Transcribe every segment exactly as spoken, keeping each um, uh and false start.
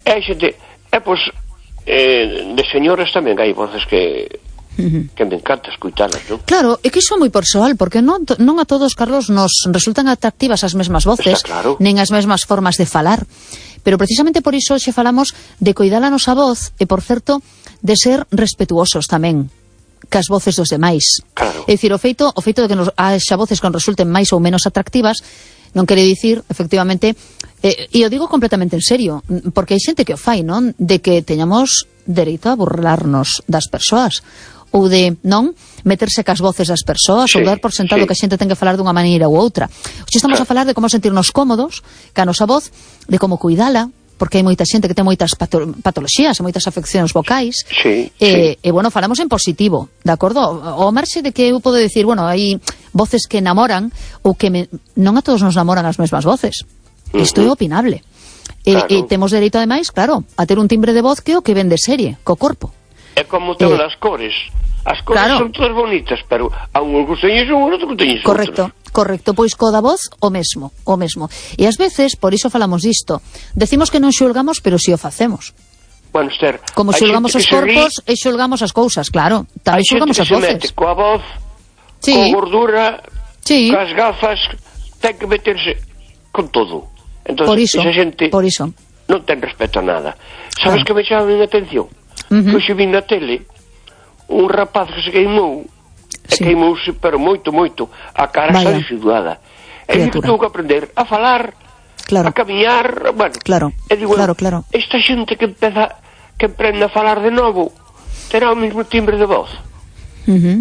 E xente, e pois eh, de señoras tamén hai voces que uh-huh. que me encanta escuitalas, non? Claro, é que iso é moi persoal, porque non, non a todos, Carlos, nos resultan atractivas as mesmas voces, claro. nen as mesmas formas de falar, pero precisamente por iso xe falamos de coidar a nosa voz e, por certo, de ser respetuosos tamén cas voces dos demais. Claro. É dicir, o feito, o feito de que nos haxa voces que nos resulten máis ou menos atractivas non quere dicir, efectivamente, eh, e o digo completamente en serio, porque hai xente que o fai, non? De que teñamos dereito a burlarnos das persoas, ou de, non, meterse cas voces das persoas, sí, ou dar por sentado sí. que a xente ten que falar dunha maneira ou outra. Hoxe estamos claro. a falar de como sentirnos cómodos ca nosa voz, de como cuidala, porque hai moita xente que ten moitas pato patoloxías, moitas afeccións vocais, sí, e, sí. e, bueno, falamos en positivo, de acordo? O marxe de que eu podo decir, bueno, hai voces que enamoran, ou que me... non a todos nos enamoran as mesmas voces. Uh-huh. Isto é opinable. Claro. E, e temos dereito, ademais, claro, a ter un timbre de voz que o que ven de serie, co corpo. É como todas eh, as cores. As cores claro. son todas bonitas, pero a un gusteñes un, outro gusteñes outros. Correcto, correcto, pois co da voz o mesmo, o mesmo. E ás veces, por iso falamos disto, decimos que non xulgamos, pero si o facemos. Bueno, Esther, como xulgamos os corpos e xulgamos as cousas, claro, tamén xulgamos as voces. Hai xente que se mete coa voz, sí. coa gordura, sí. coas gafas, ten que meterse con todo. Entón, por iso, esa xente por iso. non ten respeto a nada. Sabes claro. que me chama a atención? Uh -huh. Que hoxe vin na tele un rapaz que se queimou, sí. e queimouse, pero moito, moito, a cara está desfigurada. E digo que tengo que aprender a falar, claro. a camiñar, bueno. Claro, e digo, claro, claro. Esta xente que empeza, que aprende a falar de novo, terá o mesmo timbre de voz. Uh -huh.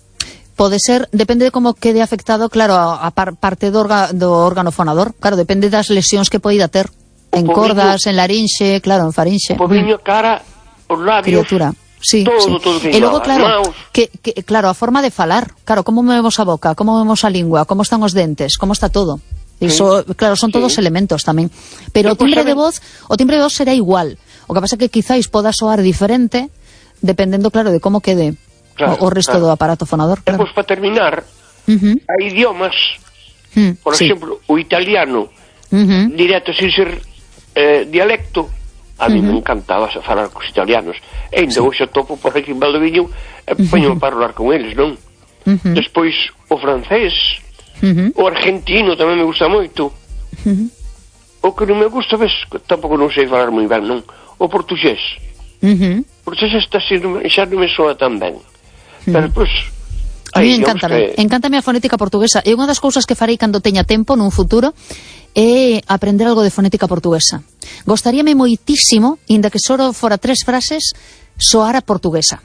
Pode ser, depende de como quede afectado, claro, a, a par, parte do, orga, do órgano fonador, claro, depende das lesións que poida ter, o en poviño, cordas, en larinxe, claro, en farinxe. O poviño, mm. cara, os labios, criatura. Sí, todo, sí. todo que e logo, claro, que, que, claro, a forma de falar, claro, como movemos a boca, como movemos a lingua, como están os dentes, como está todo. Iso, sí. claro, son todos sí. elementos tamén. Pero o timbre de voz, o timbre de voz será igual. O que pasa é que quizáis poda soar diferente dependendo, claro, de como quede claro, o, o resto claro. do aparato fonador. Claro. E pois, para terminar, uh -huh. hai idiomas, uh -huh. por sí. exemplo, o italiano, uh -huh. directo, sin ser eh, dialecto, a mí uh -huh. me encantaba falar cos italianos. E ainda sí. hoxe topo por aquí en Valdoviño e uh -huh. poño para falar con eles, non? Uh -huh. Despois, o francés, uh -huh. o argentino tamén me gusta moito. Uh -huh. O que non me gusta, ves, tampouco non sei falar moi ben, non? O portugués. Uh -huh. Porque xa está sendo, xa non me soa tan ben. Uh -huh. Pero, pois... A mí encántame, que... encántame a fonética portuguesa. E unha das cousas que farei cando teña tempo nun futuro é aprender algo de fonética portuguesa. Gostaríame moitísimo, inda que só fora tres frases, soar a portuguesa.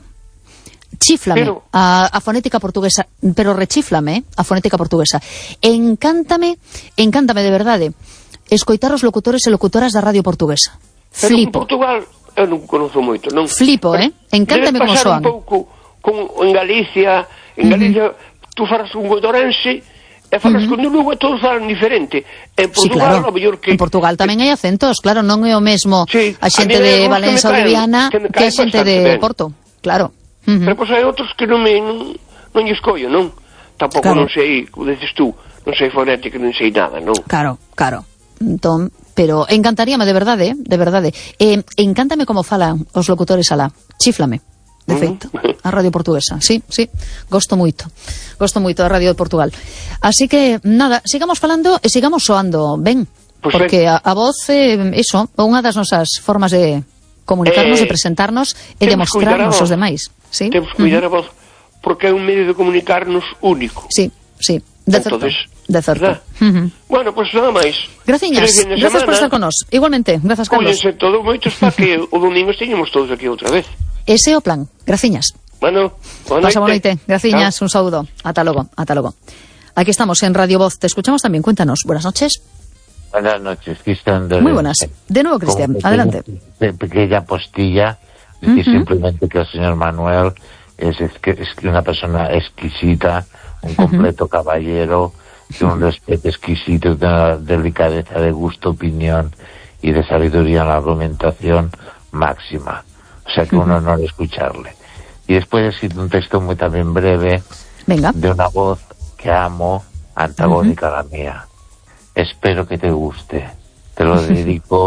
Chíflame pero... a, a fonética portuguesa, pero rechíflame, eh, a fonética portuguesa. Encántame, encántame de verdade, escoitar os locutores e locutoras da radio portuguesa. Pero Flipo. en Portugal eu non conozo moito, non? Flipo, eh? Encántame como soan. Debe pasar un pouco como en Galicia, en Galicia, uh -huh. tú falas un godorense e falas uh -huh. con un Lugo e todos falan diferente. En Portugal, sí, claro. mellor que... En Portugal tamén hai acentos, claro, non é o mesmo sí, a xente a de Valença ou de Viana que, que a xente de ben. Porto, claro. Uh -huh. Pero pois hai outros que non me non, non lle escollo, non? Tampouco claro. non sei, como dices tú, non sei fonética, non sei nada, non? Claro, claro. Entón, pero encantaríame de verdade, eh? de verdade. Eh, encántame como falan os locutores alá. Chíflame. De feito, a radio portuguesa. Sí, sí, gosto moito. Gosto moito da radio de Portugal. Así que, nada, sigamos falando e sigamos soando ben. Pues porque a, a voz é, eh, iso, unha das nosas formas de comunicarnos, eh, de presentarnos e de mostrarnos aos demais. ¿Sí? Temos que cuidar uh -huh. a voz porque é un medio de comunicarnos único. Sí, sí, de certo. Entonces, de certo. Uh -huh. Bueno, pois pues nada máis. Graciñas, grazas por estar con nos. Igualmente, grazas, Carlos. Cúllense todo moitos para que o domingo esteñemos todos aquí outra vez. Ese é o plan. Graciñas. Bueno, boa noite. Pasa boa noite. Graciñas, un saúdo. Ata logo, ata logo. Aquí estamos en Radio Voz. Te escuchamos también. Cuéntanos. Buenas noches. Buenas noches, Cristian. De... Muy buenas. De nuevo, Cristian. Adelante. De pequeña postilla. Decir uh -huh. simplemente que el señor Manuel es, es, es una persona exquisita, un completo uh -huh. caballero, de un respeto exquisito, de una delicadeza de gusto, opinión y de sabiduría en la argumentación máxima. O sea que uh -huh. un honor escucharle. Y después he sido un texto muy también breve. Venga. De una voz que amo, antagónica uh -huh. a la mía. Espero que te guste. Te lo dedico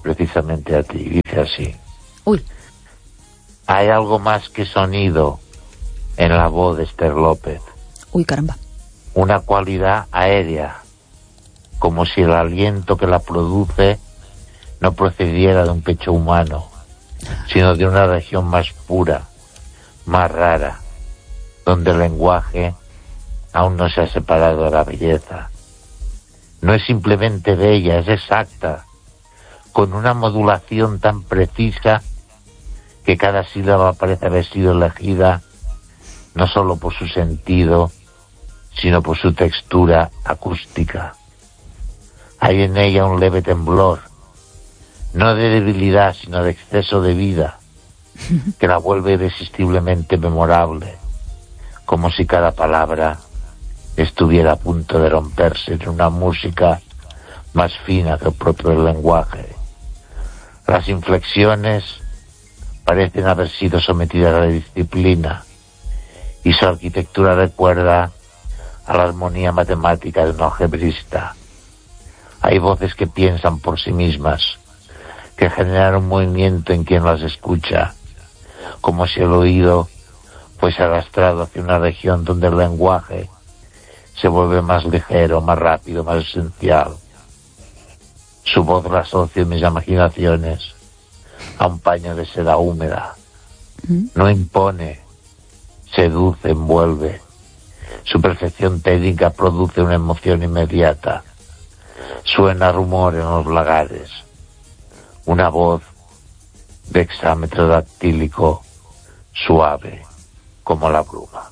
precisamente a ti. Dice así. Uy. Hay algo más que sonido en la voz de Esther López. Uy, caramba. Una cualidad aérea, como si el aliento que la produce no procediera de un pecho humano, sino de una región más pura, más rara, donde el lenguaje aún no se ha separado de la belleza. No es simplemente bella, es exacta, con una modulación tan precisa que cada sílaba parece haber sido elegida no solo por su sentido, sino por su textura acústica. Hay en ella un leve temblor, no de debilidad, sino de exceso de vida, que la vuelve irresistiblemente memorable, como si cada palabra estuviera a punto de romperse en una música más fina que el propio lenguaje. Las inflexiones parecen haber sido sometidas a la disciplina, y su arquitectura recuerda a la armonía matemática de un algebrista. Hay voces que piensan por sí mismas, que generan un movimiento en quien las escucha, como si el oído fuese arrastrado hacia una región donde el lenguaje se vuelve más ligero, más rápido, más esencial. Su voz la asocio en mis imaginaciones a un paño de seda húmeda. No impone, seduce, envuelve. Su perfección técnica produce una emoción inmediata. Suena rumor en los lagares. Una voz de hexámetro dactílico suave como la bruma.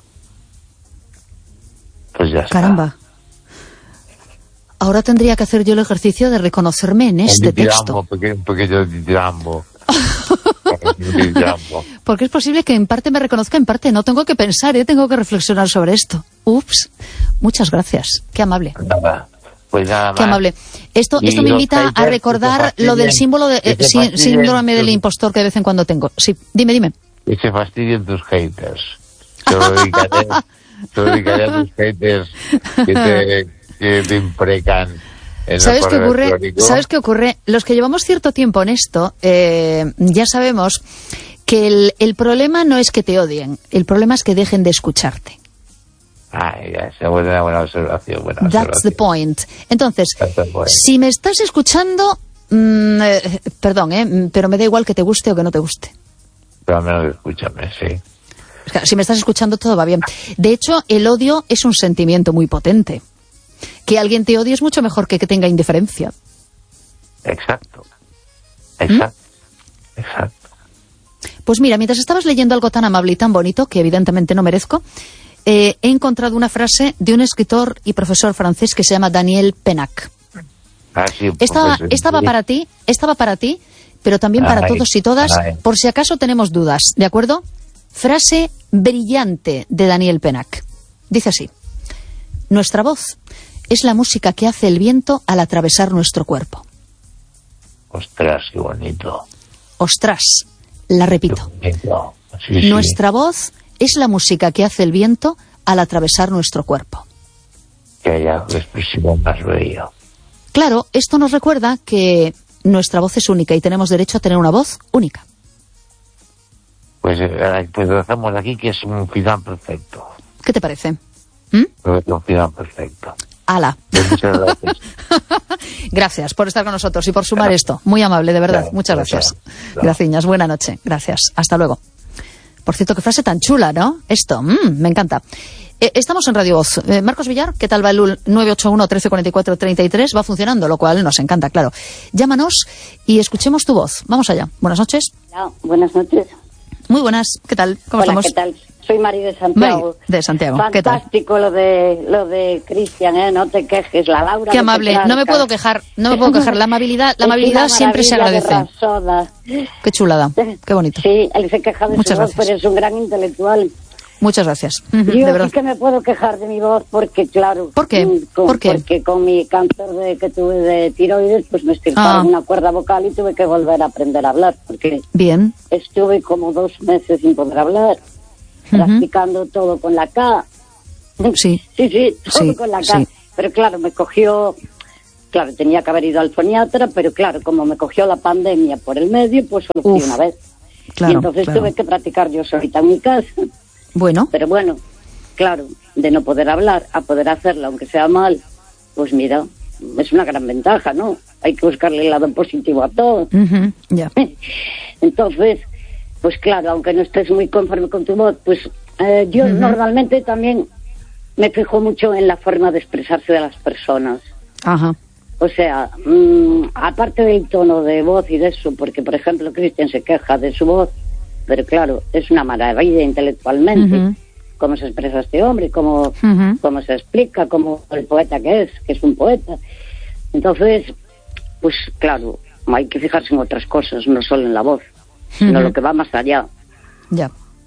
Pues ya está. Caramba. Ahora tendría que hacer yo el ejercicio de reconocerme en este un texto. Pequeño, un pequeño dirambo. Porque es posible que en parte me reconozca, en parte no. Tengo que pensar, ¿eh? Tengo que reflexionar sobre esto. Ups. Muchas gracias. Qué amable. Nada. Pues nada más. Qué amable. Esto, esto me invita a recordar lo del símbolo de eh, sí, síndrome del impostor que de vez en cuando tengo. Sí, dime, dime. Que se fastidien tus haters. Se lo dedicaré, se lo dedicaré a tus haters que te, que te imprecan. ¿Sabes qué ocurre? ¿Sabes qué ocurre? Los que llevamos cierto tiempo en esto, eh, ya sabemos que el, el problema no es que te odien, el problema es que dejen de escucharte. Ah, ya, esa es una buena observación. Buena That's observación. the point. Entonces, the point. Si me estás escuchando, mmm, eh, perdón, eh, pero me da igual que te guste o que no te guste. Pero al menos escúchame, sí. Si me estás escuchando, todo va bien. De hecho, el odio es un sentimiento muy potente. Que alguien te odie es mucho mejor que que tenga indiferencia. Exacto. Exacto. ¿Mm? Exacto. Pues mira, mientras estabas leyendo algo tan amable y tan bonito, que evidentemente no merezco, eh, he encontrado una frase de un escritor y profesor francés que se llama Daniel Pennac. Ah, sí, estaba, pues, estaba sí. para ti, estaba para ti, pero también para ay, todos y todas, ay. por si acaso tenemos dudas, ¿de acuerdo? Frase brillante de Daniel Pennac. Dice así: nuestra voz es la música que hace el viento al atravesar nuestro cuerpo. Ostras, qué bonito. Ostras, la repito. Qué bonito. Sí, sí. Nuestra voz es la música que hace el viento al atravesar nuestro cuerpo. Que haya expresivo más bello. Claro, esto nos recuerda que nuestra voz es única y tenemos derecho a tener una voz única. Pues, eh, pues lo hacemos aquí, que es un final perfecto. ¿Qué te parece? ¿Mm? Es un final perfecto. ¡Hala! Pues muchas gracias. Gracias por estar con nosotros y por sumar claro. esto. Muy amable, de verdad. Claro, muchas gracias. Claro. Graciñas, buena noche. Gracias. Hasta luego. Por cierto, qué frase tan chula, ¿no? Esto, mmm, me encanta. Eh, estamos en Radio Voz. Eh, Marcos Villar, ¿qué tal va el nueve ocho uno, trece cuarenta y cuatro, treinta y tres? Va funcionando, lo cual nos encanta, claro. Llámanos y escuchemos tu voz. Vamos allá. Buenas noches. Hola, buenas noches. Muy buenas. ¿Qué tal? ¿Cómo Hola, estamos? ¿qué tal? Soy Mari de Santiago. Mari de Santiago. ¿Qué tal? Fantástico lo de lo de Cristian, ¿eh? No te quejes, la Laura. Qué amable. No me puedo quejar. No me puedo quejar. La amabilidad, la amabilidad siempre se agradece. Qué chulada. Qué bonito. Sí, él se queja de Muchas su gracias. voz, pero es un gran intelectual. Muchas gracias. Yo de verdad. sí que me puedo quejar de mi voz porque, claro... ¿Por qué? Con, ¿Por qué? Porque con mi cáncer de, que tuve de tiroides, pues me estirparon Ah. una cuerda vocal y tuve que volver a aprender a hablar, porque Bien. estuve como dos meses sin poder hablar, Ujú. practicando todo con la K. Sí. Sí, sí, todo Sí, con la K. sí. Pero claro, me cogió claro, tenía que haber ido al foniatra, pero claro, como me cogió la pandemia por el medio, pues solo fui Uf, una vez. claro, y entonces claro. tuve que practicar yo solita en mi casa. Bueno. Pero bueno, claro, de no poder hablar a poder hacerlo, aunque sea mal, pues mira, es una gran ventaja, ¿no? Hay que buscarle el lado positivo a todo. Uh-huh, ya. Entonces, pues claro, aunque no estés muy conforme con tu voz, pues eh, yo uh-huh. normalmente también me fijo mucho en la forma de expresarse de las personas. Ajá. O sea, mmm, aparte del tono de voz y de eso, porque por ejemplo Cristian se queja de su voz, pero claro, es una maravilla intelectualmente. Uh-huh. Cómo se expresa este hombre, cómo, uh-huh. cómo se explica, cómo el poeta que es, que es un poeta. Entonces, pues claro, hay que fijarse en otras cosas, no solo en la voz, sino uh-huh. lo que va más allá. Ya.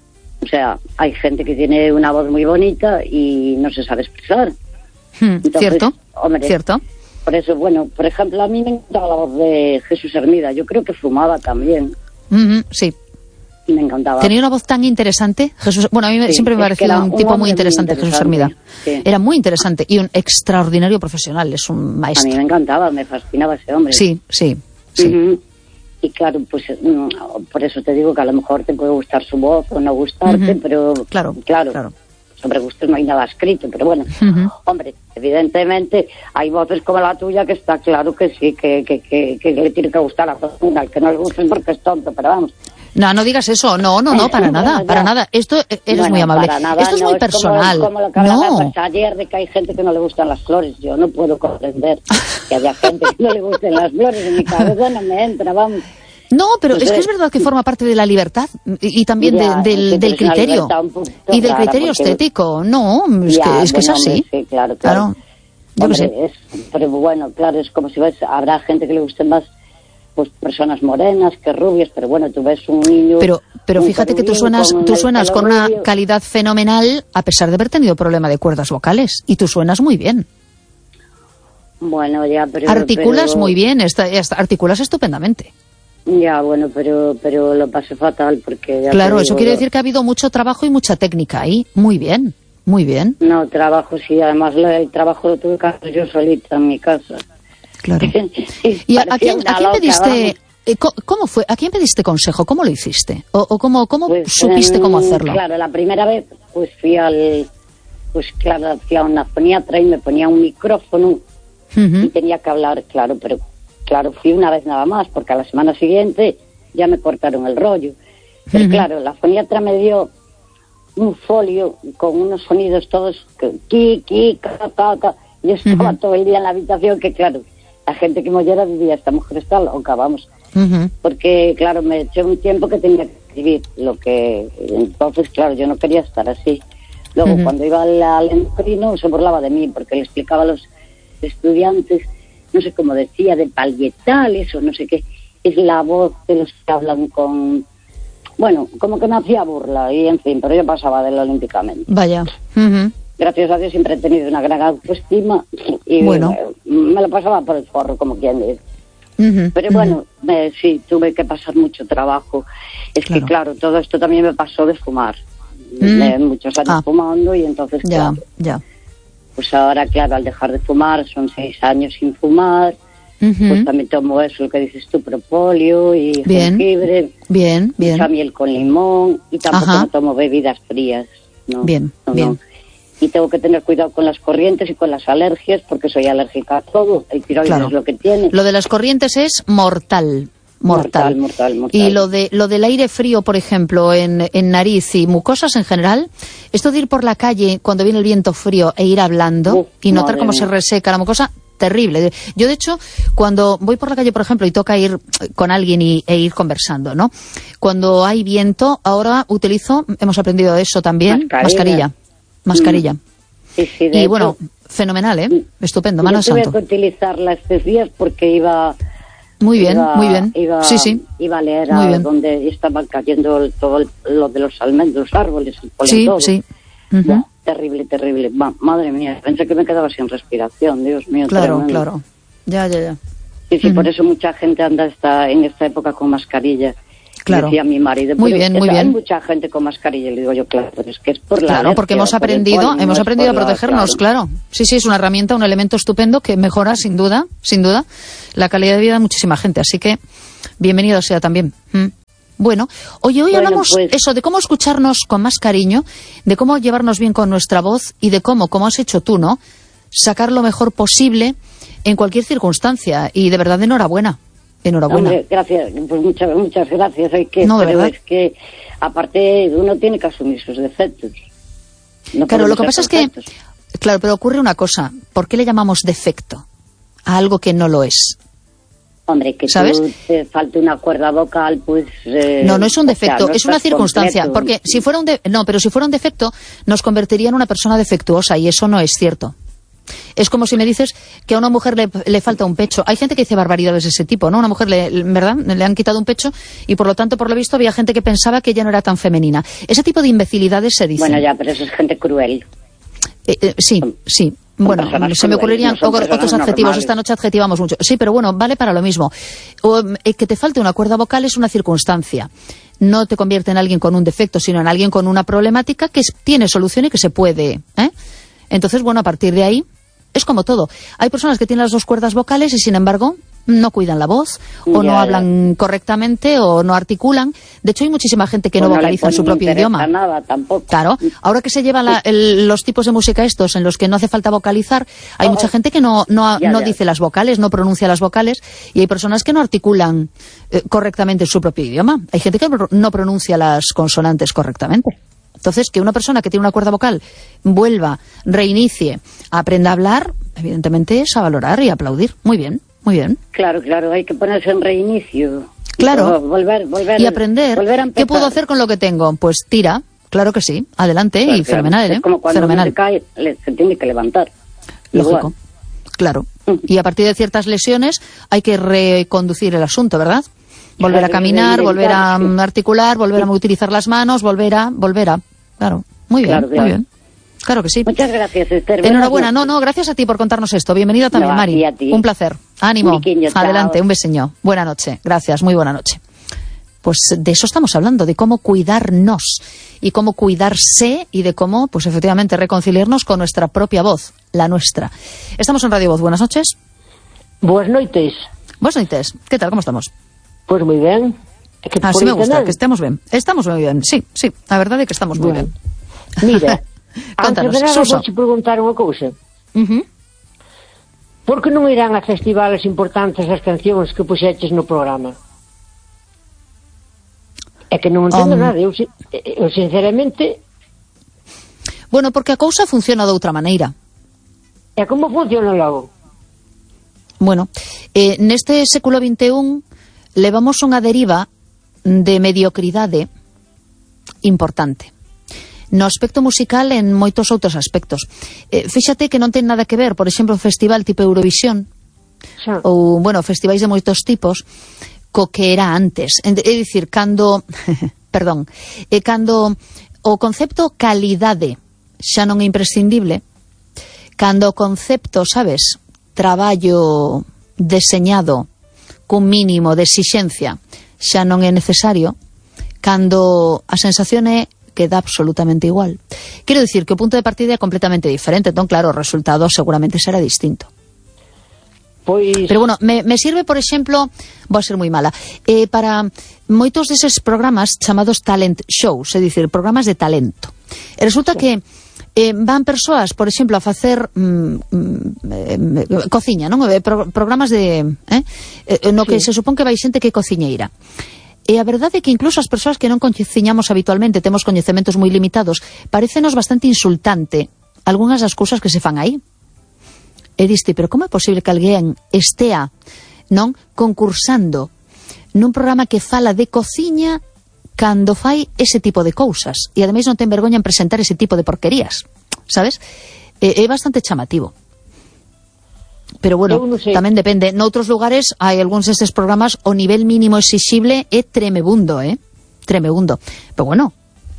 O sea, hay gente que tiene una voz muy bonita y no se sabe expresar. Uh-huh. Entonces, ¿cierto? Hombre, ¿cierto? Por eso, bueno, por ejemplo, a mí me encantaba la voz de Jesús Hermida. Yo creo que fumaba también. Uh-huh. Sí. Y me encantaba. Tenía una voz tan interesante, Jesús. Bueno, a mí sí, siempre me pareció un, un tipo muy interesante, muy interesante, Jesús Hermida. Sí. Era muy interesante y un extraordinario profesional, es un maestro. A mí me encantaba, me fascinaba ese hombre. Sí, sí, sí. Uh-huh. Y claro, pues por eso te digo que a lo mejor te puede gustar su voz o no gustarte, uh-huh. pero claro, claro, claro. sobre gustos no hay nada escrito, pero bueno, uh-huh. hombre, evidentemente hay voces como la tuya que está claro que sí, que, que, que, que le tiene que gustar a todo el mundo, al que no le guste porque es tonto, pero vamos. No, no digas eso, no, no, no, para nada, bueno, para nada. Esto eres bueno, muy amable. Nada, Esto es no, muy es personal. Como, como lo que hablabas no. ayer de que hay gente que no le gustan las flores. Yo no puedo comprender que haya gente que no le gusten las flores. En mi cabeza no me entra, vamos. No, pero Entonces, es que es verdad que forma parte de la libertad y, y también ya, de, del, del criterio y del criterio porque, estético. No, es ya, que es, que es bueno, así. Hombre, sí, claro, claro. claro. Yo hombre, sé. Es, pero bueno, claro, es como si ves, habrá gente que le gusten más pues personas morenas que rubias, pero bueno, tú ves un niño... Pero pero fíjate que tú suenas con tú suenas con una rubio. calidad fenomenal a pesar de haber tenido problema de cuerdas vocales. Y tú suenas muy bien. Bueno, ya, pero... Articulas pero, muy bien, está, está, articulas estupendamente. Ya, bueno, pero pero lo pasé fatal porque... Ya claro, digo, eso quiere yo, decir que ha habido mucho trabajo y mucha técnica ahí. Muy bien, muy bien. No, trabajo sí, además el trabajo lo tuve que hacer yo solita en mi casa. Claro. ¿Y a, a quién, a quién pediste... Eh, ¿Cómo fue? ¿A quién pediste consejo? ¿Cómo lo hiciste? ¿O, o cómo, cómo pues, supiste eh, cómo hacerlo? Claro, la primera vez pues fui al... Pues claro, fui a una foniatra y me ponía un micrófono uh-huh. y tenía que hablar, claro, pero claro, fui una vez nada más, porque a la semana siguiente ya me cortaron el rollo. Pero uh-huh. claro, la foniatra me dio un folio con unos sonidos todos, ki, ki, ca, ca, ca. Yo estaba uh-huh. todo el día en la habitación, que claro, la gente que me oyera decía, esta mujer está loca, vamos. Uh-huh. Porque, claro, me eché un tiempo que tenía que escribir, lo que... Entonces, claro, yo no quería estar así. Luego, uh-huh. cuando iba al, al endocrino, se burlaba de mí, porque le explicaba a los estudiantes, no sé cómo decía, de parietales o no sé qué, es la voz de los que hablan con... Bueno, como que me hacía burla, y en fin, pero yo pasaba de él olímpicamente. Vaya. Uh-huh. Gracias a Dios siempre he tenido una gran autoestima, y bueno. me, me lo pasaba por el forro, como quien dice. Uh-huh, pero uh-huh. bueno, me, sí, tuve que pasar mucho trabajo. Es claro. que claro, todo esto también me pasó de fumar. Uh-huh. Me, muchos años ah. fumando y entonces ya, claro, ya. Pues ahora claro, al dejar de fumar, son seis años sin fumar, uh-huh. pues también tomo eso, lo que dices tú, propóleo y bien. jengibre, bien, bien. mucha miel con limón y tampoco no tomo bebidas frías. No, bien, no, bien. No. Y tengo que tener cuidado con las corrientes y con las alergias porque soy alérgica a todo. El tiroides claro. es lo que tiene. Lo de las corrientes es mortal. Mortal, Mortal. mortal, mortal. Y lo de lo del aire frío, por ejemplo, en, en nariz y mucosas en general, esto de ir por la calle cuando viene el viento frío e ir hablando Uf, y notar cómo mía. se reseca la mucosa, terrible. Yo, de hecho, cuando voy por la calle, por ejemplo, y toca ir con alguien y, e ir conversando, ¿no? Cuando hay viento, ahora utilizo, hemos aprendido eso también, mascarilla. mascarilla. Mascarilla. Mm. Sí, sí, y hecho, bueno, fenomenal, ¿eh? Estupendo, mano santo. Yo tuve santo. que utilizarla estos días porque iba... Muy bien, iba, muy bien. Iba, sí, sí. Iba a leer a donde estaban cayendo todo el, lo de los almendros, los árboles, el polen, sí, todo. Sí, sí. Uh-huh. Terrible, terrible. Ma, madre mía, pensé que me quedaba sin respiración, Dios mío. Claro, tremendo. claro. Ya, ya, ya. Sí, sí, uh-huh. por eso mucha gente anda esta, en esta época con mascarilla. Claro. Decía mi marido. Muy bien, muy hay bien. Hay mucha gente con mascarilla, le digo yo, claro, pero es que es por la Claro, alergia, porque hemos por el aprendido, polen, hemos no aprendido a es por la- protegernos, claro. Sí, sí, es una herramienta, un elemento estupendo que mejora, sin duda, sin duda, la calidad de vida de muchísima gente. Así que, bienvenido sea también. Mm. Bueno, oye, hoy Bueno, hablamos pues- eso, de cómo escucharnos con más cariño, de cómo llevarnos bien con nuestra voz y de cómo, como has hecho tú, ¿no?, sacar lo mejor posible en cualquier circunstancia. Y de verdad, enhorabuena. Enhorabuena. Hombre, gracias, pues muchas, muchas gracias. Hay que, No, de pero verdad. es que, aparte, uno tiene que asumir sus defectos. No Claro, lo podemos que pasa ser es que, perfectos. claro, pero ocurre una cosa. ¿Por qué le llamamos defecto a algo que no lo es? Hombre, que ¿sabes? tú te falte una cuerda vocal, pues... Eh, No, no es un o sea, defecto, no es una estás circunstancia. completo. Porque si fuera un de- no, pero si fuera un defecto, nos convertiría en una persona defectuosa y eso no es cierto. Es como si me dices que a una mujer le, le falta un pecho. Hay gente que dice barbaridades de ese tipo, ¿no? Una mujer, le, ¿verdad? Le han quitado un pecho y por lo tanto, por lo visto, había gente que pensaba que ella no era tan femenina. Ese tipo de imbecilidades se dicen. Bueno, ya, pero eso es gente cruel. Eh, eh, sí, sí. Son Bueno, personas se me crueles, ocurrirían no son otros personas adjetivos. normales. Esta noche adjetivamos mucho. Sí, pero bueno, vale para lo mismo. O, eh, que te falte una cuerda vocal es una circunstancia. No te convierte en alguien con un defecto, sino en alguien con una problemática que es- tiene solución y que se puede. ¿eh? Entonces, bueno, a partir de ahí, es como todo. Hay personas que tienen las dos cuerdas vocales y, sin embargo, no cuidan la voz, o Ya, no ya. hablan correctamente, o no articulan. De hecho, hay muchísima gente que Pues no le vocaliza en pone su ni propio interesa idioma. nada tampoco. Claro, ahora que se llevan la- el- los tipos de música estos en los que no hace falta vocalizar, hay Oh, mucha gente que no, no, ya, no ya. dice las vocales, no pronuncia las vocales, y hay personas que no articulan eh, correctamente su propio idioma. Hay gente que no- no pronuncia las consonantes correctamente. Entonces, que una persona que tiene una cuerda vocal vuelva, reinicie, aprenda a hablar, evidentemente es a valorar y aplaudir. Muy bien, muy bien. Claro, claro, hay que ponerse en reinicio. Claro. Todo, volver, volver, Y aprender. volver a ¿Qué empezar. puedo hacer con lo que tengo? Pues tira, claro que sí, adelante, Claro, y claro. fenomenal, ¿eh? Es como cuando Fenomenal. uno se cae, le- se tiene que levantar. Lógico, Igual. claro. Mm. Y a partir de ciertas lesiones hay que reconducir el asunto, ¿verdad? Volver a Claro, caminar, reinventar, volver a sí. mm, articular, volver a utilizar las manos, volver a, volver a. Claro, muy bien, Claro, claro. muy bien. Claro que sí. Muchas gracias, Esther. Enhorabuena, Buenas no, no, gracias a ti por contarnos esto. Bienvenida también, No, a Mari. ti, a ti. Un placer. Ánimo. Miquiño, chao. Adelante, un beseño. Buena noche. Gracias, muy buena noche. Pues de eso estamos hablando, de cómo cuidarnos y cómo cuidarse y de cómo, pues efectivamente, reconciliarnos con nuestra propia voz, la nuestra. Estamos en Radio Voz. Buenas noches. Boas noites. Buenas noches. ¿Qué tal? ¿Cómo estamos? Pois moi ben. É que Así por me gusta, internet- que estemos bien. Estamos muy bien, sí, sí. La verdad es que estamos muy Bueno. bien. Mira, Contanos, antes de nada Suso. vou te preguntar unha cousa. Ujú. Por que non irán a festivales importantes as cancións que puxeches no programa? É que non entendo Um. nada. Eu, si- eu sinceramente, Bueno, porque a cousa funciona de outra maneira. é como funciona logo. Bueno, eh, neste século vinte e un levamos unha deriva de mediocridade importante. No aspecto musical en moitos outros aspectos. Eh, fíxate que non ten nada que ver, por exemplo, un festival tipo Eurovisión Xa. ou, bueno, festivais de moitos tipos co que era antes. É dicir, cando perdón, eh, cando o concepto calidade xa non é imprescindible, cando o concepto, sabes, traballo deseñado cun mínimo de exixencia xa non é necesario, cando a sensación é que dá absolutamente igual. Quero dicir que o punto de partida é completamente diferente, entón claro, o resultado seguramente será distinto. Pois, Pero bueno, me, me sirve, por exemplo, vou a ser moi mala, eh, para moitos deses programas chamados talent shows, é dicir, programas de talento. E resulta sí. que eh, van persoas, por exemplo, a facer mm, mm, eh, cociña, non? Eh, pro, programas de eh, eh, no que Sí. se supón que vai xente que é cociñeira. E a verdade é que incluso as persoas que non coñeciñamos habitualmente, temos coñecementos moi limitados, parécenos bastante insultante algunhas das cousas que se fan aí. E diste, pero como é posible que alguén estea, non, concursando nun programa que fala de cociña cando fai ese tipo de cousas e ademais non ten vergoña en presentar ese tipo de porquerías, sabes? É, é bastante chamativo. Pero bueno, Eu non sei. tamén depende. Noutros lugares hai algúns destes programas o nivel mínimo exixible é tremebundo, eh? Tremebundo. Pero bueno,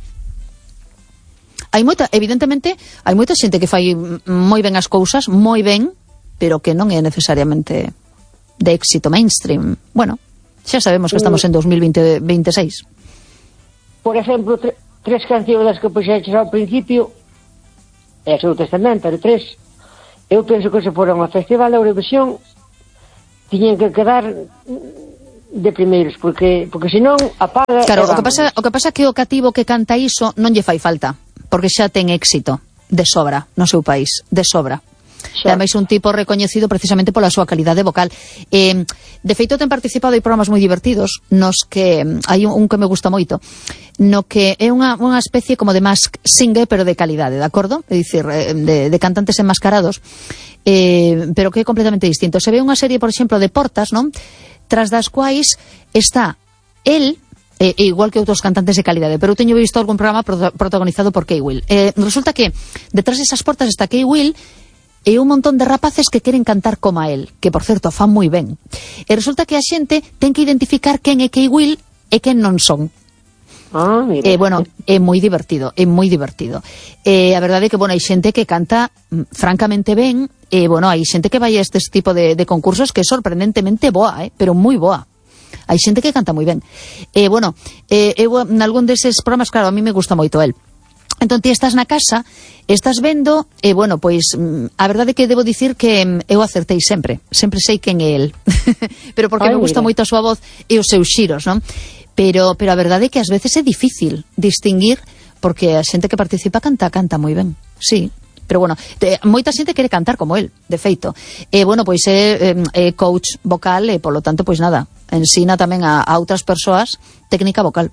hai moita, evidentemente, hai moita xente que fai moi ben as cousas, moi ben, pero que non é necesariamente de éxito mainstream. Bueno, Xa sabemos que estamos en dos mil veinte, veintiséis. Por exemplo, tre tres cancións das que puxeches ao principio, e as outras tamén, pero tres, eu penso que se foron ao Festival da Eurovisión tiñen que quedar de primeiros, porque porque senón apaga. Claro, o que pasa, o que pasa que o cativo que canta iso non lle fai falta, porque xa ten éxito de sobra no seu país, de sobra. E ademais un tipo recoñecido precisamente pola súa calidade vocal. Eh, de feito, ten participado en programas moi divertidos nos que hai un, un que me gusta moito, no que é unha, unha especie como de Mask Singer, pero de calidade, de acordo? É dicir, de, de cantantes enmascarados, eh, pero que é completamente distinto. Se ve unha serie, por exemplo, de Portas, non? Tras das quais está el, eh, igual que outros cantantes de calidade, pero eu teño visto algún programa pro, protagonizado por Kay Will. Eh, resulta que detrás desas portas está Kay Will e un montón de rapaces que queren cantar como a él, que, por certo, fan moi ben. E resulta que a xente ten que identificar quen é Kay Will e quen non son. Ah, mira. E, bueno, é moi divertido, é moi divertido. E a verdade é que, bueno, hai xente que canta mm, francamente ben, e, bueno, hai xente que vai a este tipo de, de concursos que é sorprendentemente boa, eh, pero moi boa. Hai xente que canta moi ben. E, bueno, eh, eu, en algún deses programas, claro, a mí me gusta moito el. Entón, ti estás na casa, estás vendo, e, bueno, pois, a verdade é que debo dicir que eu acertei sempre. Sempre sei quen é el. Pero porque Ay, me gusta mira. moito a súa voz e os seus xiros, non? Pero, pero a verdade é que ás veces é difícil distinguir, porque a xente que participa canta, canta moi ben. Sí. Pero, bueno, te, moita xente quere cantar como el, de feito. E, bueno, pois é, é coach vocal e, polo tanto, pois nada, ensina tamén a, a outras persoas técnica vocal.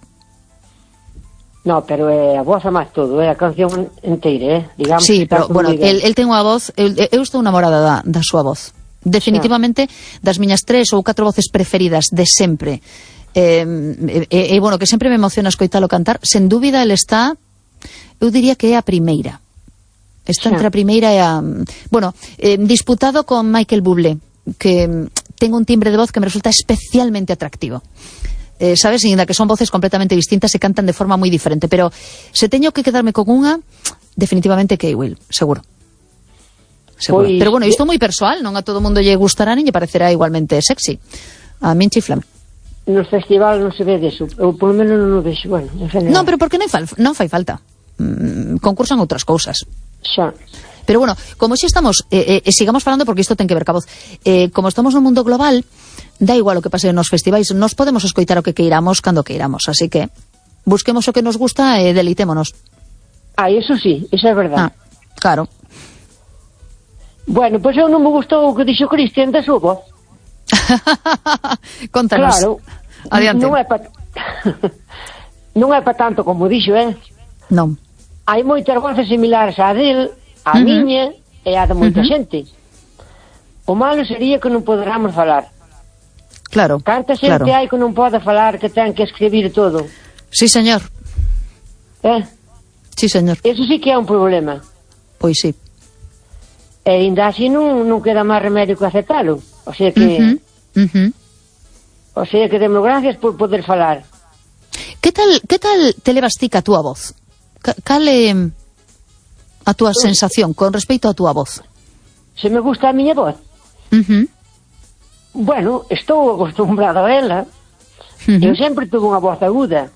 No, pero é a voz a máis todo, é a canción inteira, eh? Digamos. Sí, pero, bueno, el, el ten unha voz, eu, eu estou enamorada da, da súa voz. Definitivamente, xa. Das miñas tres ou catro voces preferidas de sempre. E, eh, eh, eh, bueno, que sempre me emociona escoitalo cantar. Sen dúbida, el está, eu diría que é a primeira. Está xa. Entre a primeira e a... Bueno, eh, disputado con Michael Bublé, que ten un timbre de voz que me resulta especialmente atractivo. Eh, sabes, ainda que son voces completamente distintas e cantan de forma moi diferente, pero se teño que quedarme con unha, definitivamente Kay Will, seguro. Seguro. Pois, pero bueno, isto é moi persoal, non a todo mundo lle gustará nin lle parecerá igualmente sexy. A min chiflame. No festival non se ve deso, ou polo menos non o vexo, bueno, en general. Non, pero porque non fai, non fai falta. Mm, concursan outras cousas. Xa. Pero bueno, como xa estamos, eh, eh, sigamos falando porque isto ten que ver ca voz, eh, como estamos no mundo global, da igual o que pase nos festivais, nos podemos escoitar o que queiramos cando queiramos, así que busquemos o que nos gusta e deleitémonos. Ah, eso sí, eso é verdade. Ah, claro. Bueno, pois pues eu non me gustou o que dixo Cristian da súa voz. Contanos. Claro. Adiante. Non é pa non é pa tanto como dixo, eh? Non. Hai moitas voces similares á del, a uh -huh. miña e a de moita uh -huh. xente. O malo sería que non poderamos falar. Claro, Canta xente claro. hai que non pode falar, que ten que escribir todo. Sí, señor. Eh? Sí, señor. Eso sí que é un problema. Pois sí. E ainda así non, non queda máis remedio que aceptalo. O sea que... Uh -huh. Uh -huh. O sea que demos gracias por poder falar. Que tal, que tal te levas ti ca túa voz? Cal é a túa uh. sensación con respecto a túa voz? Se me gusta a miña voz? Uh -huh. Bueno, estou acostumbrado a ela. Uh -huh. Eu sempre tuve unha voz aguda.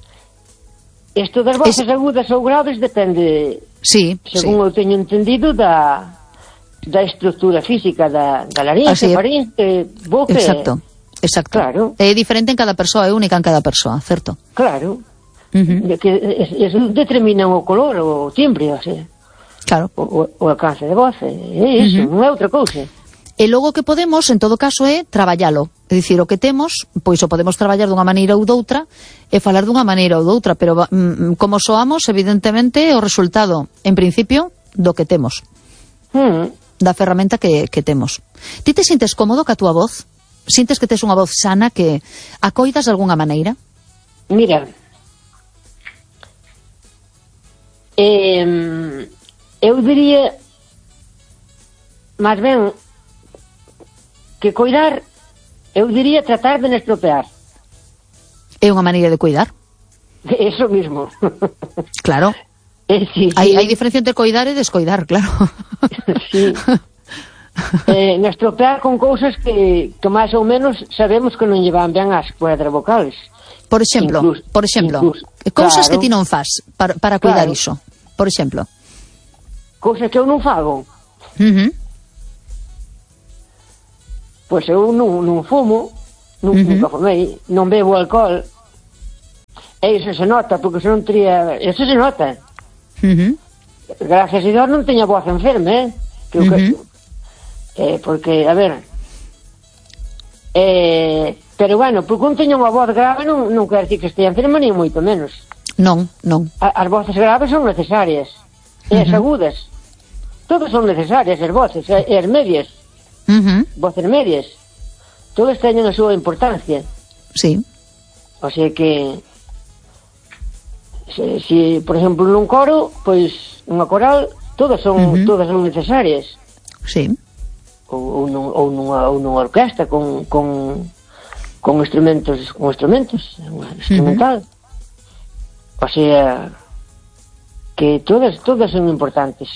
Isto das voces es... agudas ou graves depende, sí, según sí. eu teño entendido, da, da estructura física da, da laringe, faringe, boca. Exacto, exacto. Claro. É diferente en cada persoa, é única en cada persoa, certo? Claro. Uh -huh. De que es, es, determinan o color, o timbre, o sea, claro. o, o alcance de voz, é iso, uh -huh. non é outra cousa. E logo que podemos, en todo caso, é traballalo. É dicir, o que temos, pois o podemos traballar dunha maneira ou doutra e falar dunha maneira ou doutra, pero mm, como soamos, evidentemente, o resultado, en principio, do que temos. Mm. Da ferramenta que, que temos. Ti te sintes cómodo ca túa voz? Sintes que tes unha voz sana, que acoidas de algunha maneira? Mira, eh, eu diría, máis ben, que coidar, eu diría tratar de non estropear. É unha maneira de cuidar? Eso mismo. Claro. Eh, sí, sí. Hai, hai diferencia entre coidar e descoidar, claro. Sí. eh, na estropear con cousas que, que máis ou menos sabemos que non llevan ben as cuerdas vocales. Por exemplo, incluso, por exemplo, incluso, cousas claro, que ti non fas para, para cuidar claro. iso. Por exemplo. Cousas que eu non fago. Uh-huh. Pois eu non, non fumo, non, uh-huh. nunca fumei, non bebo alcohol. E iso se nota, porque se non teria... Iso se nota. Uh-huh. Gracias a Dios non teña voz enferme, eh? Que, uh-huh. que, eh, porque, a ver... Eh... Pero, bueno, porque un teña unha voz grave non, non quer decir que estea enfermo, ni moito menos. Non, non. A, as voces graves son necesarias. E as uh-huh. agudas. Todas son necesarias, as voces. E as medias. Uh-huh. Voces medias. Todas teñen a súa importancia. Sí. O sea que... Si, si por exemplo, nun coro, pois, unha coral, todas son, uh-huh. todas son necesarias. Sí. Ou, ou, nun, ou, nunha, ou nunha orquesta con... con con instrumentos, con instrumentos, instrumental. Uh-huh. O sea, que todas, todas son importantes.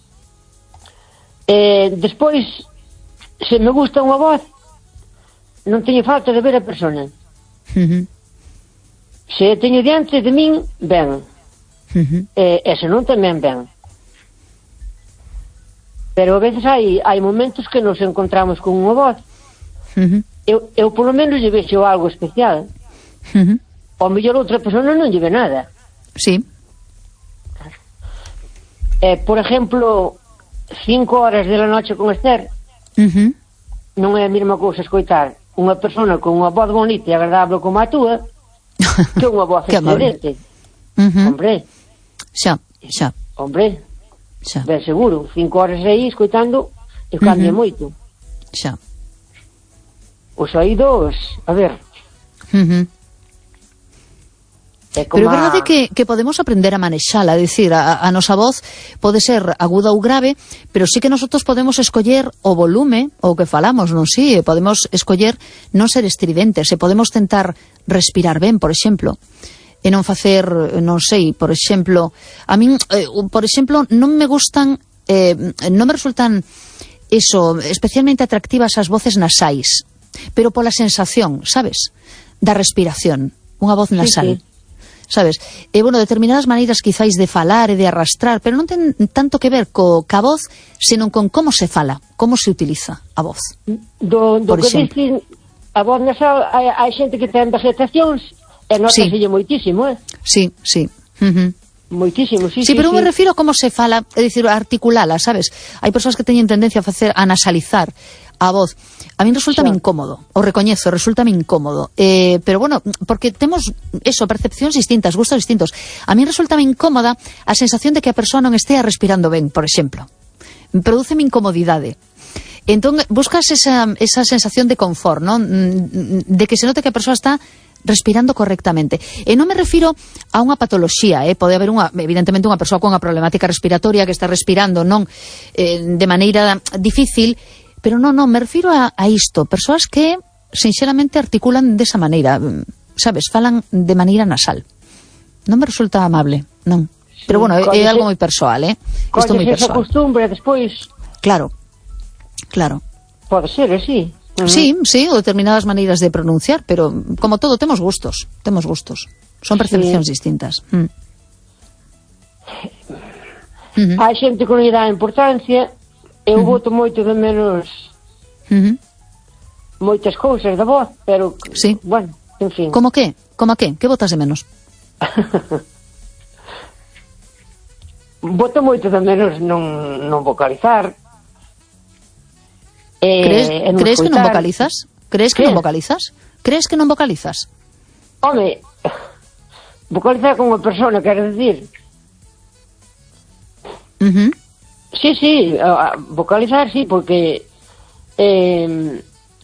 Eh, despois, se me gusta unha voz, non teño falta de ver a persona. Uh-huh. Se teño diante de min, ben. Uh-huh. E, e se non tamén ben. Pero a veces hai, hai momentos que nos encontramos con unha voz. Uh-huh. Eu, eu polo menos lle vexo algo especial. Uh-huh. Ao mellor outra persona non lle ve nada. Sí. Eh, por exemplo, cinco horas de la noche con Esther, uh-huh. non é a mesma cousa escoitar unha persona con unha voz bonita e agradable como a túa que unha voz excelente. Uh-huh. Hombre. Xa, xa. Hombre. Xa. Ben seguro, cinco horas aí escoitando e cambia uh-huh. moito. Xa. Os oídos, a ver. Uh-huh. É como Pero é verdade a... que, que podemos aprender a manexala, é dicir, a, a nosa voz pode ser aguda ou grave, pero sí que nosotros podemos escoller o volume, o que falamos, non si, sí, podemos escoller non ser estridentes, e podemos tentar respirar ben, por exemplo, e non facer, non sei, por exemplo, a min, eh, por exemplo, non me gustan, eh, non me resultan, eso, especialmente atractivas as voces nasais, pero pola sensación, sabes, da respiración, unha voz nasal, sí, sí. Sabes? E, bueno, determinadas maneiras quizáis de falar e de arrastrar, pero non ten tanto que ver co ca voz, senón con como se fala, como se utiliza a voz. Do, do que dicen, a voz nasal, hai, hai xente que ten vegetacións e notaselle sí. moitísimo, eh? Sí, sí. Uh-huh. Moitísimo, sí, sí. Sí, pero sí. me refiro a como se fala, é dicir, a articulala, sabes? Hai persoas que teñen tendencia a facer, a nasalizar a voz. A min resulta sí. incómodo, o recoñezo, resulta incómodo. Eh, pero bueno, porque temos eso, percepcións distintas, gustos distintos. A min resulta incómoda a sensación de que a persoa non estea respirando ben, por exemplo. Prodúceme incomodidade. Entón, buscas esa, esa sensación de confort, ¿no? De que se note que a persoa está respirando correctamente. E non me refiro a unha patoloxía, eh? Pode haber unha, evidentemente unha persoa con unha problemática respiratoria que está respirando non eh, de maneira difícil, pero non, non, me refiro a, a isto, persoas que sinxelamente articulan desa maneira, sabes, falan de maneira nasal. Non me resulta amable, non. Sí, pero bueno, é, é algo moi persoal, eh? Isto moi persoal. Colle esa costumbre despois. Claro. Claro. Pode ser, así. Uh-huh. Sí, sí, ou determinadas maneiras de pronunciar, pero como todo, temos gustos, temos gustos. Son percepcións sí. distintas. Mm. Uh-huh. Hai xente que non lle dá importancia. Eu uh-huh. boto moito de menos uh-huh. moitas cousas da voz, pero, sí. bueno, en fin. Como que? Como que? Que botas de menos? Boto moito de menos non, non vocalizar. Eh, crees crees que non vocalizas? Crees que ¿Qué? non vocalizas? Crees que non vocalizas? Home, vocalizar con unha persona, quero dicir. Uh-huh. Sí, sí, vocalizar, sí, porque eh,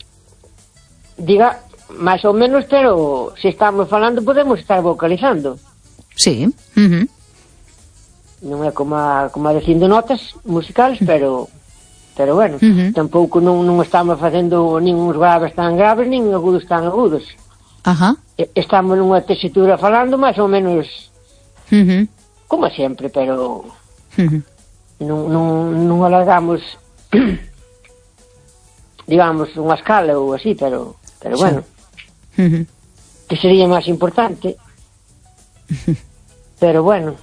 diga, máis ou menos, pero se estamos falando podemos estar vocalizando. Sí. Uh-huh. Non é como a, como a dicindo notas musicales, pero pero bueno, uh-huh. tampouco non, non estamos facendo nin uns graves tan graves, nin agudos tan agudos. Ajá. Estamos nunha tesitura falando máis ou menos uh-huh. como sempre, pero uh-huh. non, non, non alargamos digamos, unha escala ou así, pero, pero sí. bueno, Uh-huh. que sería máis importante. Pero bueno,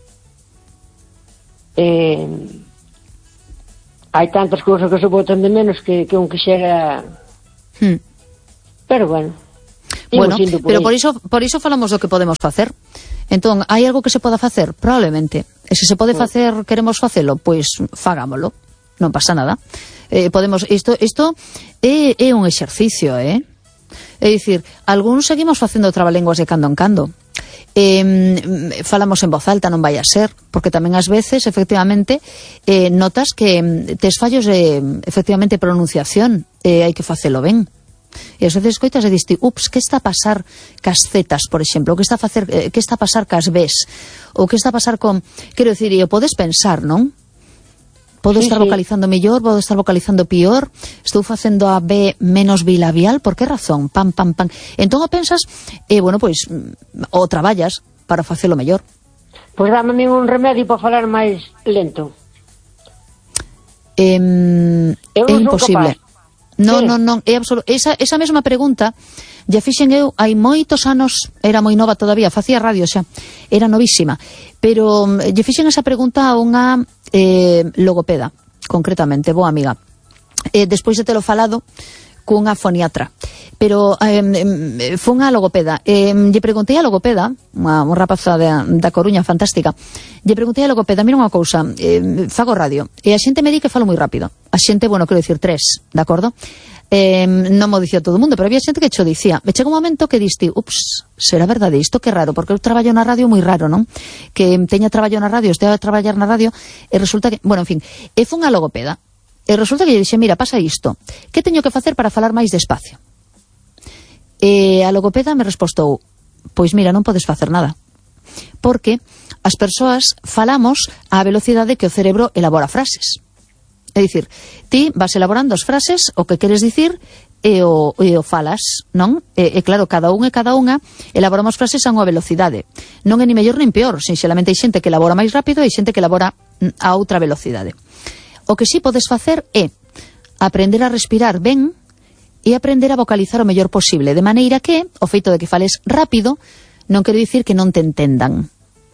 eh, hai tantas cousas que se botan de menos que, que un quixera, Hmm. pero bueno. Bueno, Por pero por iso, por iso falamos do que podemos facer. Entón, hai algo que se poda facer? Probablemente. E se se pode facer, queremos facelo, pois fagámolo. Non pasa nada. Eh, podemos, isto, isto é, é un exercicio, eh? É dicir, algúns seguimos facendo trabalenguas de cando en cando. Eh, falamos en voz alta, non vai a ser, porque tamén ás veces, efectivamente, eh, notas que tes fallos de, efectivamente, pronunciación, e eh, hai que facelo ben. E ás veces coitas e diste, ups, que está a pasar cas zetas, por exemplo, o que está a facer, eh, que está a pasar cas bes, ou que está a pasar con, quero dicir, e o podes pensar, non? Podo Sí, estar sí. vocalizando mellor, podo estar vocalizando pior, estou facendo a B menos bilabial, por que razón? Pam, pam, pam. Entón o pensas, e, bueno, pois, mm, o traballas para facelo mellor. Pois dame a mí un remedio para falar máis lento. Eh, Eu é non son imposible. capaz. Non, Sí. non, non, é absoluto. Esa, esa mesma pregunta ya fixen eu hai moitos anos, era moi nova todavía, facía radio xa, era novísima, pero mm, lle fixen esa pregunta a unha eh, logopeda, concretamente, boa amiga. Eh, despois de telo falado cunha foniatra, pero eh, eh, foi unha logopeda. Eh, lle preguntei a logopeda, unha, unha rapaza da, da Coruña fantástica, lle preguntei a logopeda, mira unha cousa, eh, fago radio, e a xente me di que falo moi rápido. A xente, bueno, quero dicir tres, de acordo? Eh, non mo dicía todo o mundo, pero había xente que cho dicía. Me chega un momento que diste, ups, será verdade isto, que raro, porque eu traballo na radio moi raro, non? Que teña traballo na radio, estea a traballar na radio, e resulta que, bueno, en fin, e foi unha logopeda. E resulta que lle dixe, mira, pasa isto, que teño que facer para falar máis despacio? E a logopeda me respostou, pois mira, non podes facer nada, porque as persoas falamos á velocidade que o cerebro elabora frases. É dicir, ti vas elaborando as frases, o que queres dicir, e o, e o falas, non? E, e claro, cada un e cada unha elaboramos frases a unha velocidade. Non é ni mellor nin peor, sinxelamente hai xente que elabora máis rápido e hai xente que elabora a outra velocidade. O que sí podes facer é aprender a respirar ben e aprender a vocalizar o mellor posible, de maneira que o feito de que fales rápido non quere dicir que non te entendan.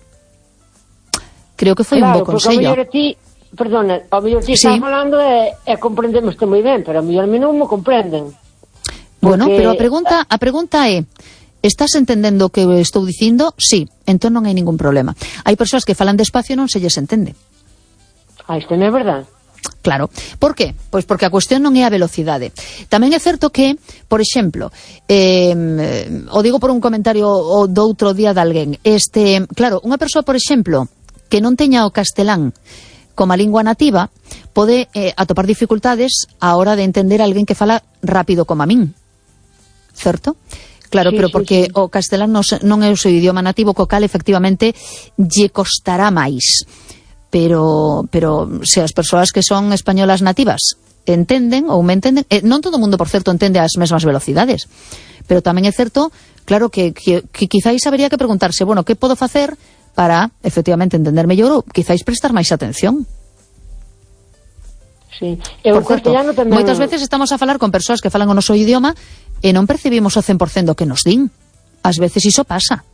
Creo que foi claro, un bo consello. Claro, porque ao mellor a ti, perdona, ao mellor ti Sí. estás falando e, e comprendemos moi ben, pero ao mellor a mí non me comprenden. Bueno, Porque- pero a pregunta, a pregunta é, estás entendendo o que estou dicindo? Sí, entón non hai ningún problema. Hai persoas que falan despacio e non se lles entende. Ah, isto non é verdade. Claro. Por qué? Pois porque a cuestión non é a velocidade. Tamén é certo que, por exemplo, eh, o digo por un comentario o do outro día de alguén, este, claro, unha persoa, por exemplo, que non teña o castelán como a lingua nativa, pode eh, atopar dificultades a hora de entender a alguén que fala rápido como a min. Certo? Claro, Sí, pero sí, porque sí. o castelán non, se- non é o seu idioma nativo, co cal efectivamente lle costará máis. Pero, pero se as persoas que son españolas nativas entenden ou me entenden, eh, non todo o mundo, por certo, entende as mesmas velocidades, pero tamén é certo, claro, que, que, que quizáis habería que preguntarse, bueno, que podo facer para, efectivamente, entender mellor ou quizáis prestar máis atención. Sí. E o Por certo, castellano tamén... moitas veces estamos a falar con persoas que falan o noso idioma e non percibimos o cen por cento do que nos din. Ás veces iso pasa.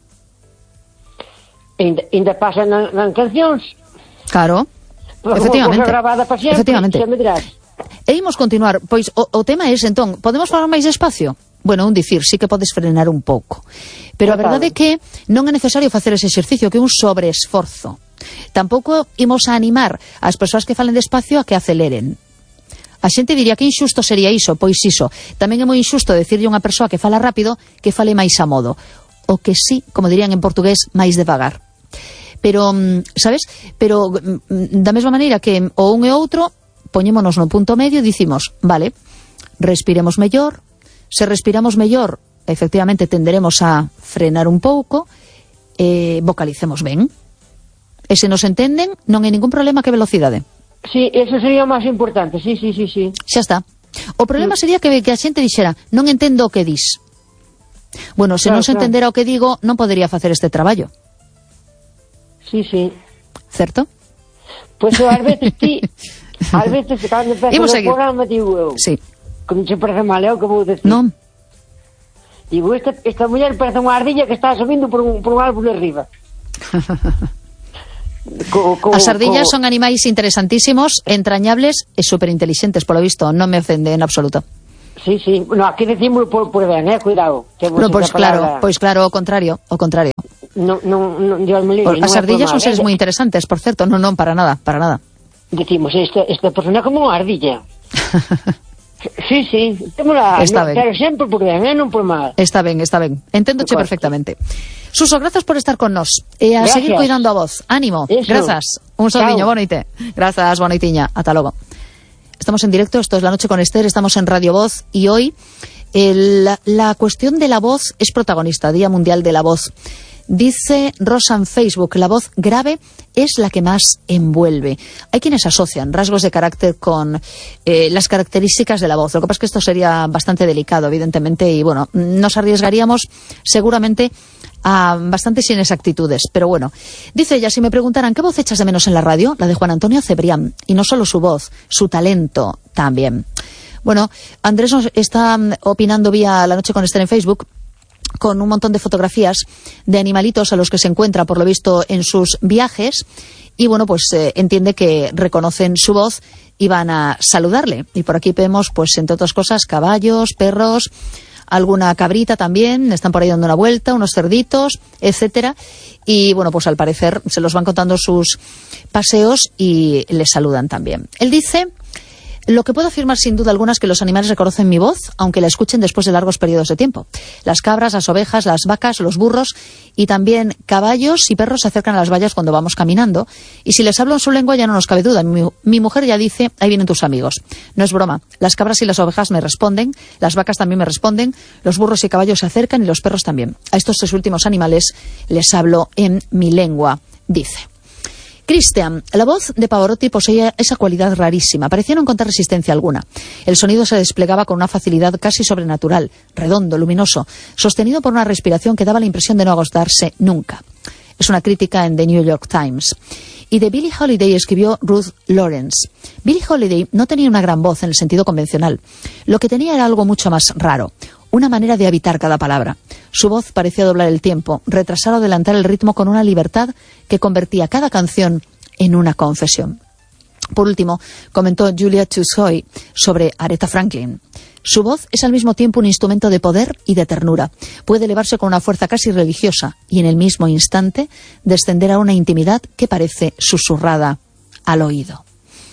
Ainda, ainda pasa na, nas cancións. Claro, Como efectivamente. cosa gravada para sempre, Efectivamente. xa me dirás. E imos continuar, pois o, o tema é ese, entón, podemos falar máis despacio? Bueno, un dicir, sí que podes frenar un pouco. Pero a verdade é que non é necesario facer ese exercicio, que é un sobreesforzo. Tampouco imos a animar as persoas que falen despacio a que aceleren. A xente diría que inxusto sería iso, pois iso. Tamén é moi inxusto decirlle a unha persoa que fala rápido que fale máis a modo. O que sí, como dirían en portugués, máis devagar. Pero, sabes? Pero da mesma maneira que o un e o outro, poñémonos no punto medio e dicimos, vale, respiremos mellor, se respiramos mellor, efectivamente tenderemos a frenar un pouco, e vocalicemos ben. E se nos entenden, non hai ningún problema que velocidade. Sí, eso sería o máis importante, sí, sí, sí, sí. Xa está. O problema sería que, que a xente dixera, non entendo o que dis. Bueno, se Claro, non se claro. entendera o que digo, non podería facer este traballo. Sí, sí. Certo? Pois pues, ás veces ti Ás veces, cando empeza Imos o seguir. programa, digo eu, Sí. como se parece mal, é o que vou decir. Non? Digo, esta, esta muller parece unha ardilla que está subindo por un, por un árbol de arriba. co, co, As ardillas co... son animais interesantísimos, entrañables e superinteligentes, polo visto, non me ofende en absoluto. Sí, sí. No, aquí decímoslo por, por ben, eh, cuidado. No, pois pues claro, pois pues claro, o contrario, o contrario. No, no, no, Dios me libre, As no ardillas mal, son seres eh? moi interesantes, por certo, non, non, para nada, para nada. Decimos, esta, esta persona é como unha ardilla. Sí, sí, temos la, Está no, ben. pero sempre por ben, eh, non por mal. Está ben, está ben. Enténdoche perfectamente. Suso, grazas por estar con nós. E a Gracias. seguir cuidando a voz. Ánimo. Eso. Grazas. Un saludiño, boa noite. Grazas, boa noitiña. Ata logo. Estamos en directo, esto es La Noche con Esther, estamos en Radio Voz y hoy el, la cuestión de la voz es protagonista, Día Mundial de la Voz. Dice Rosa en Facebook, la voz grave es la que más envuelve. Hay quienes asocian rasgos de carácter con eh, las características de la voz. Lo que pasa es que esto sería bastante delicado, evidentemente, y bueno, nos arriesgaríamos seguramente a bastantes inexactitudes. Pero bueno, dice ella, si me preguntaran ¿qué voz echas de menos en la radio? La de Juan Antonio Cebrián. Y no solo su voz, su talento también. Bueno, Andrés nos está opinando vía La Noche con Esther en Facebook, con un montón de fotografías de animalitos a los que se encuentra, por lo visto, en sus viajes. Y bueno, pues eh, entiende que reconocen su voz y van a saludarle. Y por aquí vemos, pues entre otras cosas, caballos, perros, alguna cabrita también, están por ahí dando una vuelta, unos cerditos, etcétera. Y bueno, pues al parecer se los van contando sus paseos y les saludan también. Él dice: lo que puedo afirmar sin duda alguna es que los animales reconocen mi voz, aunque la escuchen después de largos periodos de tiempo. Las cabras, las ovejas, las vacas, los burros y también caballos y perros se acercan a las vallas cuando vamos caminando. Y si les hablo en su lengua ya no nos cabe duda. Mi, mi mujer ya dice, ahí vienen tus amigos. No es broma. Las cabras y las ovejas me responden, las vacas también me responden, los burros y caballos se acercan y los perros también. A estos tres últimos animales les hablo en mi lengua, dice. Cristian, la voz de Pavarotti poseía esa cualidad rarísima, parecía no encontrar resistencia alguna. El sonido se desplegaba con una facilidad casi sobrenatural, redondo, luminoso, sostenido por una respiración que daba la impresión de no agotarse nunca. Es una crítica en The New York Times. Y de Billie Holiday escribió Ruth Lawrence. Billie Holiday no tenía una gran voz en el sentido convencional. Lo que tenía era algo mucho más raro, una manera de habitar cada palabra. Su voz parecía doblar el tiempo, retrasar o adelantar el ritmo con una libertad que convertía cada canción en una confesión. Por último, comentó Julia Tussoy sobre Aretha Franklin. Su voz es al mismo tiempo un instrumento de poder y de ternura. Puede elevarse con una fuerza casi religiosa y en el mismo instante descender a una intimidad que parece susurrada al oído.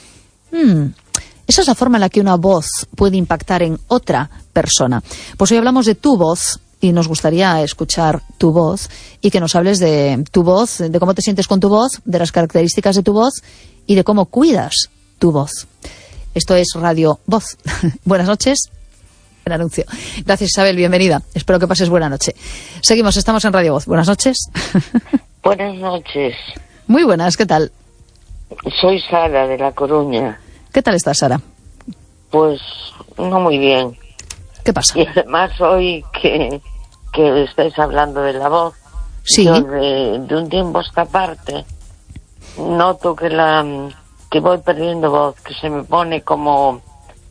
Hmm. Esa es la forma en la que una voz puede impactar en otra persona. Pues hoy hablamos de tu voz y nos gustaría escuchar tu voz y que nos hables de tu voz, de cómo te sientes con tu voz, de las características de tu voz y de cómo cuidas tu voz. Esto es Radio Voz. Buenas noches. El anuncio. Gracias, Isabel, bienvenida. Espero que pases buena noche. Seguimos, estamos en Radio Voz. Buenas noches. Buenas noches. Muy buenas, ¿qué tal? Soy Sara, de La Coruña. ¿Qué tal estás, Sara? Pues no muy bien. ¿Qué pasa? Y además hoy que, que estáis hablando de la voz, sí. Yo de, de un tiempo a esta parte noto que la que voy perdiendo voz, que se me pone como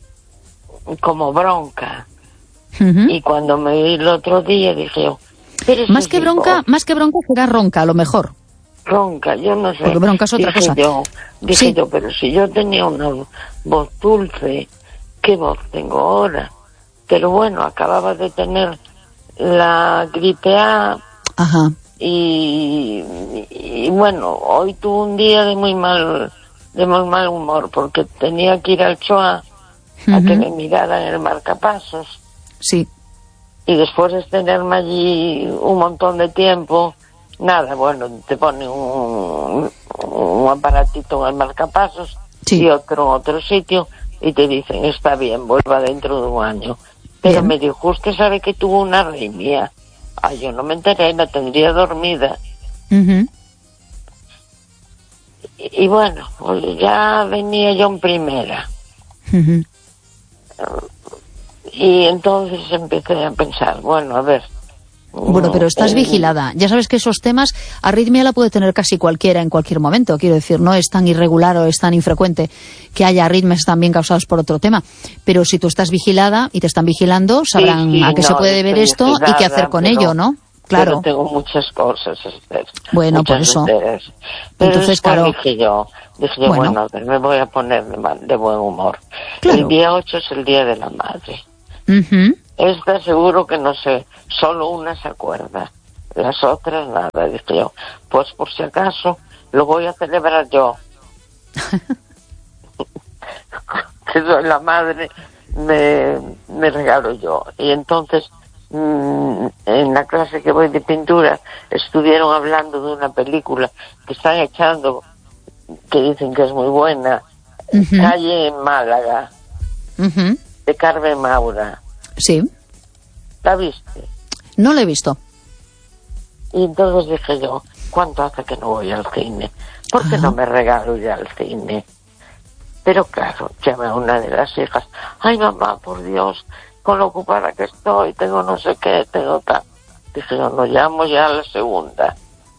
como bronca. Uh-huh. Y cuando me vi el otro día dije yo, pero más que bronca, voz. más que bronca será ronca, a lo mejor. Ronca, yo no sé. Porque bronca es otra dije cosa. Yo, dije sí. yo, pero si yo tenía una voz dulce, ¿qué voz tengo ahora? Pero bueno, acababa de tener la gripe A. Ajá. Y, y, y bueno, hoy tuve un día de muy mal de muy mal humor porque tenía que ir al Choa uh-huh. a que me miraran el marcapasos. Sí. Y después de tenerme allí un montón de tiempo, nada, bueno, te ponen un, un aparatito en el marcapasos sí. y otro en otro sitio y te dicen, está bien, vuelva dentro de un año. Pero bien. Me dijo, usted sabe que tuvo una arritmia. Ay, yo no me enteré, la tendría dormida. Uh-huh. Y, y bueno, pues ya venía yo en primera. Uh-huh. Y entonces empecé a pensar, bueno, a ver, Bueno, pero estás vigilada. Ya sabes que esos temas, arritmia la puede tener casi cualquiera en cualquier momento. Quiero decir, no es tan irregular o es tan infrecuente que haya arritmias también causadas por otro tema. Pero si tú estás vigilada y te están vigilando, sabrán sí, sí, a qué no, se puede deber esto vigilada, y qué hacer con pero, ello, ¿no? Claro. Pero tengo muchas cosas, Esther. Bueno, muchas por eso. Enteras. Pero entonces, claro. Dije yo, dije yo, bueno, bueno a ver, me voy a poner de, de buen humor. Claro. El día ocho es el Día de la Madre. Uh-huh. Esta seguro que no sé, solo una se acuerda. Las otras nada, dije yo. Pues por si acaso, lo voy a celebrar yo. Que soy la madre, me, me regalo yo. Y entonces, mmm, en la clase que voy de pintura, estuvieron hablando de una película que están echando, que dicen que es muy buena, uh-huh. Calle en Málaga, uh-huh. de Carmen Maura. Sí. ¿La viste? No la he visto. Y entonces dije yo, ¿cuánto hace que no voy al cine? ¿Por qué uh-huh. no me regalo ya al cine? Pero claro, llamé a una de las hijas. Ay, mamá, por Dios, con lo ocupada que estoy, tengo no sé qué, tengo tal. Dije yo, no llamo ya a la segunda.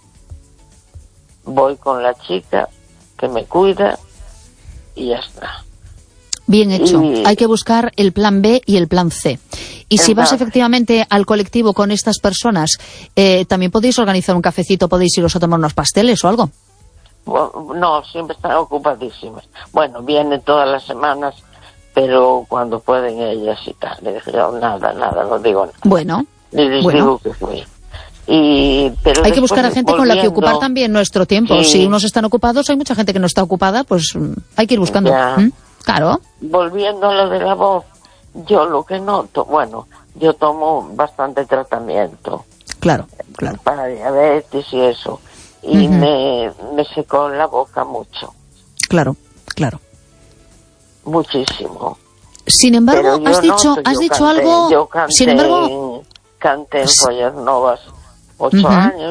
Voy con la chica que me cuida y ya está. Bien hecho. Y hay que buscar el plan B y el plan C. Y si vas efectivamente al colectivo con estas personas, eh, también podéis organizar un cafecito, podéis iros a tomar unos pasteles o algo. No, siempre están ocupadísimas. Bueno, vienen todas las semanas, pero cuando pueden ellas y tal. Le dije yo, nada, nada, no digo nada. Bueno, les bueno. digo que fui. Y, pero hay que buscar a gente volviendo, con la que ocupar también nuestro tiempo. Sí. Si unos están ocupados, hay mucha gente que no está ocupada, pues hay que ir buscando. ¿Mm? Claro. Volviendo a lo de la voz, yo lo que noto, bueno, yo tomo bastante tratamiento. Claro, claro. Para diabetes y eso. Y uh-huh. me, me secó la boca mucho. Claro, claro. Muchísimo. Sin embargo, has dicho, noto, has dicho canté, algo. Yo canté, Sin embargo, canté en Follas Novas ocho uh-huh. años.